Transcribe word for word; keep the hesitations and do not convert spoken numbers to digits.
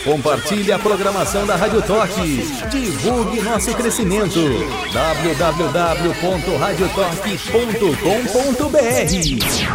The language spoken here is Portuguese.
Compartilhe a programação da Rádio Toque. Divulgue nosso crescimento. w w w ponto rádio toque ponto com ponto b r